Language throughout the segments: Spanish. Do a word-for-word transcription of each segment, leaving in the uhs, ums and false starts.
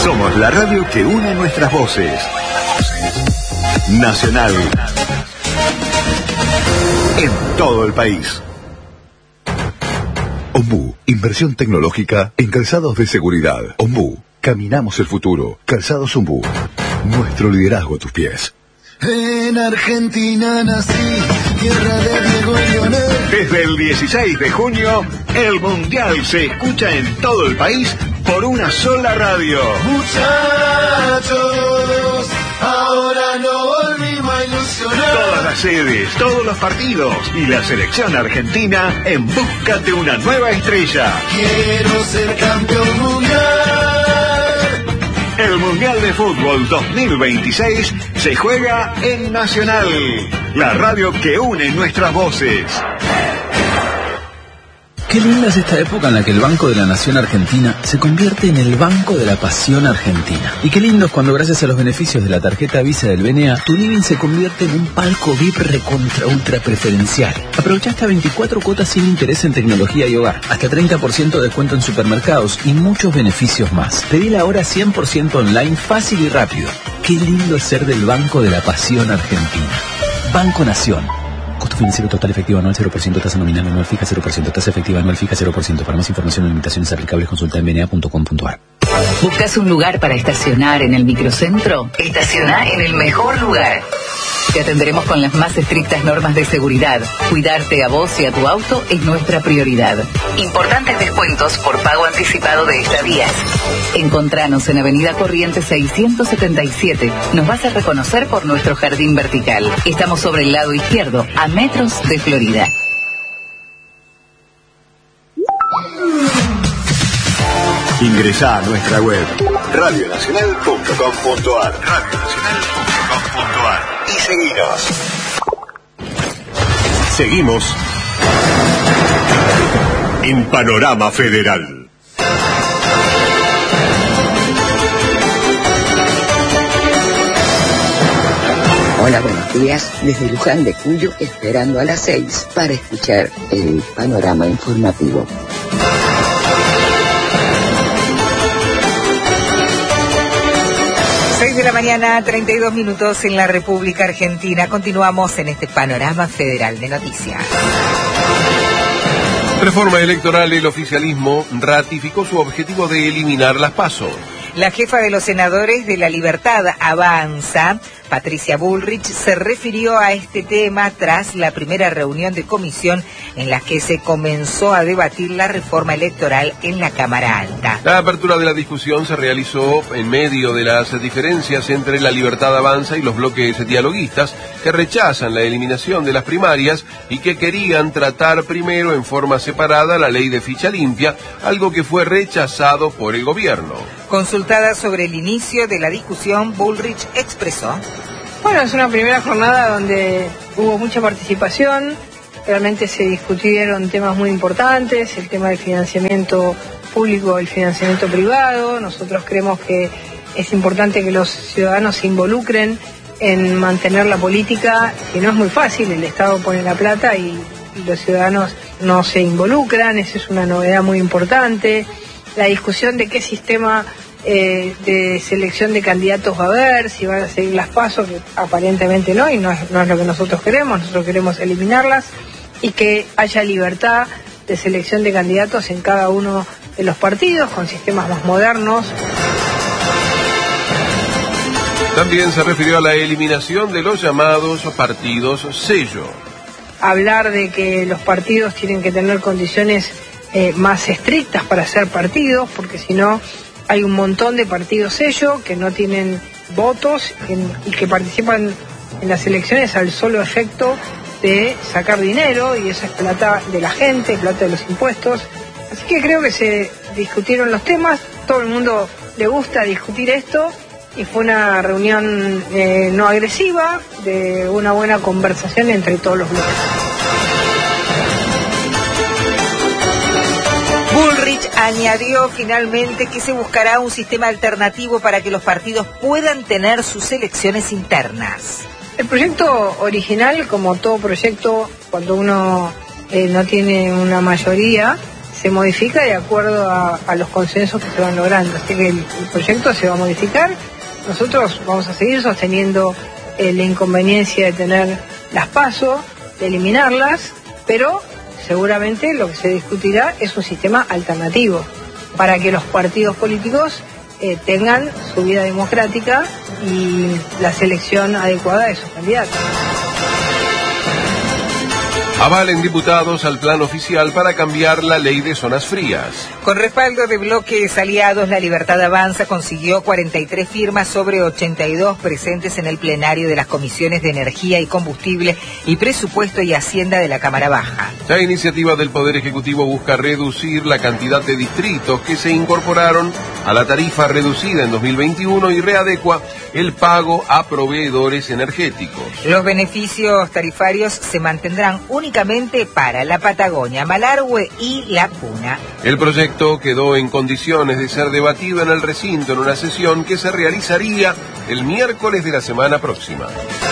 Somos la radio que une nuestras voces. Nacional. En todo el país. Ombú, inversión tecnológica en calzados de seguridad. Ombú, caminamos el futuro. Calzados Ombú, nuestro liderazgo a tus pies. En Argentina nací, tierra de Diego y Leonel. Desde el dieciséis de junio, el Mundial se escucha en todo el país por una sola radio. Muchachos, ahora no volvimos a ilusionar. Todas las sedes, todos los partidos y la selección argentina en busca de una nueva estrella. Quiero ser campeón mundial. El Mundial de Fútbol dos mil veintiséis se juega en Nacional, la radio que une nuestras voces. Qué linda es esta época en la que el Banco de la Nación Argentina se convierte en el Banco de la Pasión Argentina. Y qué lindo es cuando, gracias a los beneficios de la tarjeta Visa del B N A, tu living se convierte en un palco V I P recontra ultra preferencial. Aprovecha hasta veinticuatro cuotas sin interés en tecnología y hogar, hasta treinta por ciento de descuento en supermercados y muchos beneficios más. Pedí la hora cien por ciento online, fácil y rápido. Qué lindo es ser del Banco de la Pasión Argentina. Banco Nación. Costo financiero total efectivo anual cero por ciento, tasa nominal anual fija cero por ciento, tasa efectiva anual fija cero por ciento. Para más información o limitaciones aplicables, consulta en b n a punto com punto a r. ¿Buscas un lugar para estacionar en el microcentro? Estaciona en el mejor lugar. Te atenderemos con las más estrictas normas de seguridad. Cuidarte a vos y a tu auto es nuestra prioridad. Importantes descuentos por pago anticipado de estadías. Encontranos en Avenida Corrientes seiscientos setenta y siete. Nos vas a reconocer por nuestro jardín vertical. Estamos sobre el lado izquierdo, a metros de Florida. Ingresá a nuestra web radio nacional punto com punto a r radio nacional punto com punto a r y seguinos. Seguimos en Panorama Federal. Hola, buenos días. Desde Luján de Cuyo, esperando a las seis para escuchar el panorama informativo. seis de la mañana, treinta y dos minutos en la República Argentina. Continuamos en este panorama federal de noticias. Reforma electoral, el oficialismo ratificó su objetivo de eliminar las PASO. La jefa de los senadores de La Libertad Avanza, Patricia Bullrich, se refirió a este tema tras la primera reunión de comisión en la que se comenzó a debatir la reforma electoral en la Cámara Alta. La apertura de la discusión se realizó en medio de las diferencias entre La Libertad Avanza y los bloques dialoguistas que rechazan la eliminación de las primarias y que querían tratar primero en forma separada la ley de ficha limpia, algo que fue rechazado por el gobierno. Consultada sobre el inicio de la discusión, Bullrich expresó: Bueno, es una primera jornada donde hubo mucha participación, realmente se discutieron temas muy importantes, el tema del financiamiento público, el financiamiento privado. Nosotros creemos que es importante que los ciudadanos se involucren en mantener la política, que no es muy fácil, el Estado pone la plata y, y los ciudadanos no se involucran, esa es una novedad muy importante. La discusión de qué sistema eh, de selección de candidatos va a haber, si van a seguir las PASO, que aparentemente no, y no es, no es lo que nosotros queremos, nosotros queremos eliminarlas, y que haya libertad de selección de candidatos en cada uno de los partidos, con sistemas más modernos. También se refirió a la eliminación de los llamados partidos sello. Hablar de que los partidos tienen que tener condiciones Eh, más estrictas para ser partidos, porque si no hay un montón de partidos sello que no tienen votos en, y que participan en las elecciones al solo efecto de sacar dinero, y esa es plata de la gente, plata de los impuestos. Así que creo que se discutieron los temas, todo el mundo le gusta discutir esto, y fue una reunión eh, no agresiva, de una buena conversación entre todos los bloques. Bullrich añadió finalmente que se buscará un sistema alternativo para que los partidos puedan tener sus elecciones internas. El proyecto original, como todo proyecto, cuando uno eh, no tiene una mayoría, se modifica de acuerdo a, a los consensos que se van logrando. Así que el, el proyecto se va a modificar. Nosotros vamos a seguir sosteniendo eh, la inconveniencia de tener las PASO, de eliminarlas, pero seguramente lo que se discutirá es un sistema alternativo para que los partidos políticos eh, tengan su vida democrática y la selección adecuada de sus candidatos. Avalen diputados al plan oficial para cambiar la ley de zonas frías. Con respaldo de bloques aliados, La Libertad Avanza consiguió cuarenta y tres firmas sobre ochenta y dos presentes en el plenario de las comisiones de Energía y Combustible y Presupuesto y Hacienda de la Cámara Baja. La iniciativa del Poder Ejecutivo busca reducir la cantidad de distritos que se incorporaron a la tarifa reducida en dos mil veintiuno y readecua el pago a proveedores energéticos. Los beneficios tarifarios se mantendrán únicamente para la Patagonia, Malargüe y La Puna. El proyecto quedó en condiciones de ser debatido en el recinto en una sesión que se realizaría el miércoles de la semana próxima.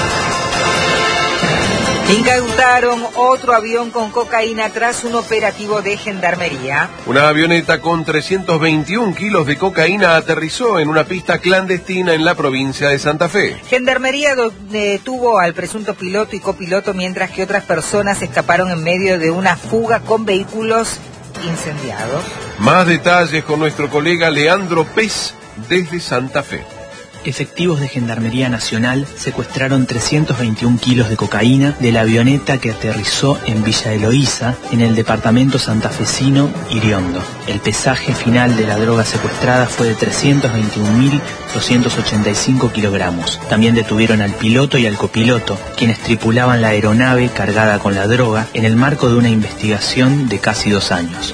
Incautaron otro avión con cocaína tras un operativo de gendarmería. Una avioneta con trescientos veintiún kilos de cocaína aterrizó en una pista clandestina en la provincia de Santa Fe. Gendarmería detuvo al presunto piloto y copiloto mientras que otras personas escaparon en medio de una fuga con vehículos incendiados. Más detalles con nuestro colega Leandro Pez desde Santa Fe. Efectivos de Gendarmería Nacional secuestraron trescientos veintiún kilos de cocaína de la avioneta que aterrizó en Villa Eloísa, en el departamento santafesino Iriondo. El pesaje final de la droga secuestrada fue de trescientos veintiún mil doscientos ochenta y cinco kilogramos. También detuvieron al piloto y al copiloto, quienes tripulaban la aeronave cargada con la droga en el marco de una investigación de casi dos años.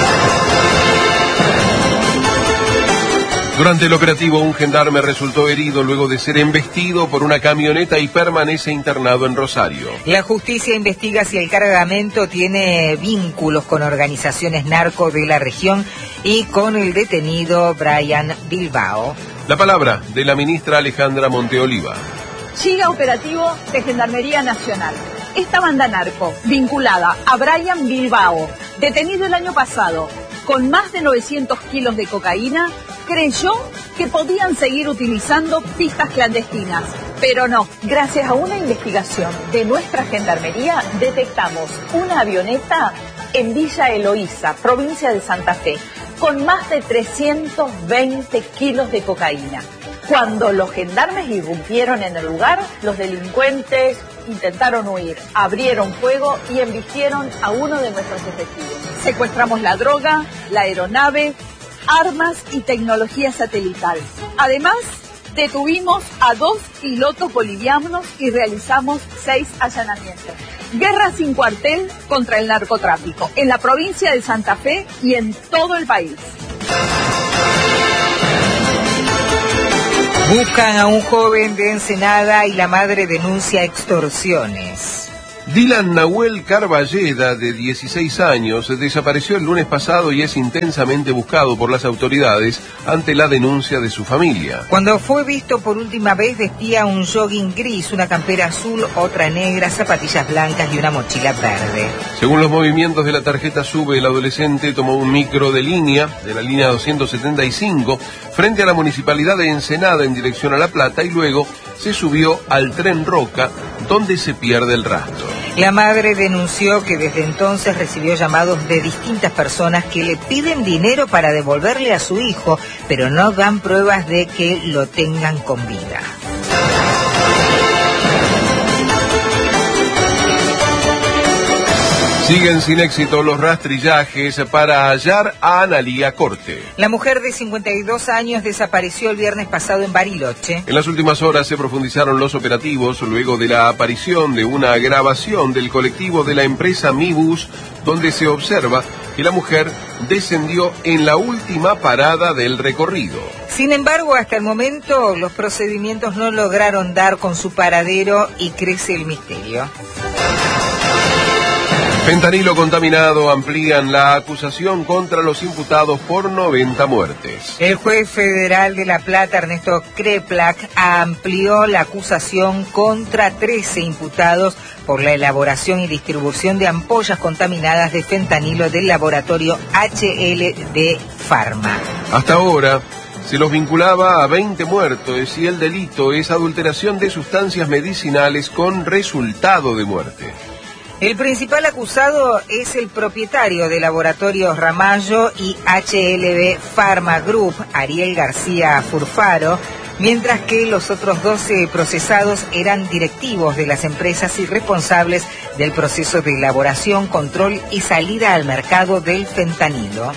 Durante el operativo, un gendarme resultó herido luego de ser embestido por una camioneta y permanece internado en Rosario. La justicia investiga si el cargamento tiene vínculos con organizaciones narco de la región y con el detenido Brian Bilbao. La palabra de la ministra Alejandra Monteoliva. Siga operativo de Gendarmería Nacional. Esta banda narco, vinculada a Brian Bilbao, detenido el año pasado, con más de novecientos kilos de cocaína, creyó que podían seguir utilizando pistas clandestinas. Pero no, gracias a una investigación de nuestra Gendarmería, detectamos una avioneta en Villa Eloísa, provincia de Santa Fe, con más de trescientos veinte kilos de cocaína. Cuando los gendarmes irrumpieron en el lugar, los delincuentes intentaron huir, abrieron fuego y embistieron a uno de nuestros efectivos. Secuestramos la droga, la aeronave, armas y tecnología satelital. Además, detuvimos a dos pilotos bolivianos y realizamos seis allanamientos. Guerra sin cuartel contra el narcotráfico en la provincia de Santa Fe y en todo el país. Buscan a un joven de Ensenada y la madre denuncia extorsiones. Dylan Nahuel Carballeda, de dieciséis años, desapareció el lunes pasado y es intensamente buscado por las autoridades ante la denuncia de su familia. Cuando fue visto por última vez vestía un jogging gris, una campera azul, otra negra, zapatillas blancas y una mochila verde. Según los movimientos de la tarjeta SUBE, el adolescente tomó un micro de línea, de la línea doscientos setenta y cinco, frente a la municipalidad de Ensenada en dirección a La Plata y luego se subió al tren Roca, donde se pierde el rastro. La madre denunció que desde entonces recibió llamados de distintas personas que le piden dinero para devolverle a su hijo, pero no dan pruebas de que lo tengan con vida. Siguen sin éxito los rastrillajes para hallar a Analía Corte. La mujer de cincuenta y dos años desapareció el viernes pasado en Bariloche. En las últimas horas se profundizaron los operativos luego de la aparición de una grabación del colectivo de la empresa Mibus, donde se observa que la mujer descendió en la última parada del recorrido. Sin embargo, hasta el momento los procedimientos no lograron dar con su paradero y crece el misterio. Fentanilo contaminado, amplían la acusación contra los imputados por noventa muertes. El juez federal de La Plata, Ernesto Kreplak, amplió la acusación contra trece imputados por la elaboración y distribución de ampollas contaminadas de fentanilo del laboratorio H L D Pharma. Hasta ahora se los vinculaba a veinte muertos y el delito es adulteración de sustancias medicinales con resultado de muerte. El principal acusado es el propietario de Laboratorios Ramallo y H L D Pharma Group, Ariel García Furfaro, mientras que los otros doce procesados eran directivos de las empresas y responsables del proceso de elaboración, control y salida al mercado del fentanilo.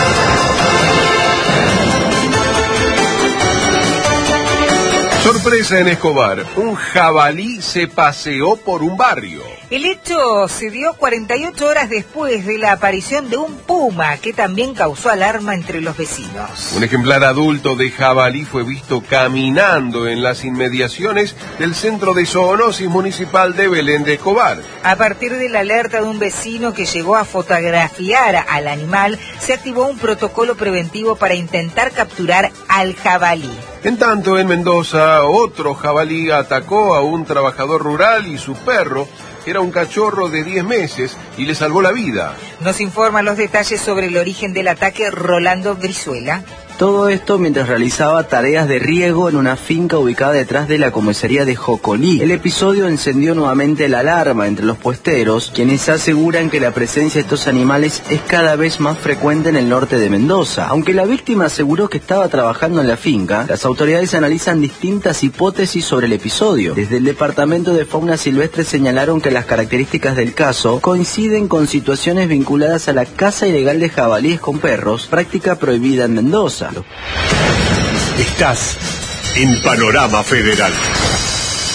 Sorpresa en Escobar, un jabalí se paseó por un barrio. El hecho se dio cuarenta y ocho horas después de la aparición de un puma que también causó alarma entre los vecinos. Un ejemplar adulto de jabalí fue visto caminando en las inmediaciones del centro de zoonosis municipal de Belén de Escobar. A partir de la alerta de un vecino que llegó a fotografiar al animal, se activó un protocolo preventivo para intentar capturar al jabalí. En tanto, en Mendoza, otro jabalí atacó a un trabajador rural y su perro, que era un cachorro de diez meses, y le salvó la vida. Nos informa los detalles sobre el origen del ataque Rolando Brizuela. Todo esto mientras realizaba tareas de riego en una finca ubicada detrás de la comisaría de Jocolí. El episodio encendió nuevamente la alarma entre los puesteros, quienes aseguran que la presencia de estos animales es cada vez más frecuente en el norte de Mendoza. Aunque la víctima aseguró que estaba trabajando en la finca, las autoridades analizan distintas hipótesis sobre el episodio. Desde el Departamento de Fauna Silvestre señalaron que las características del caso coinciden con situaciones vinculadas a la caza ilegal de jabalíes con perros, práctica prohibida en Mendoza. Estás en Panorama Federal.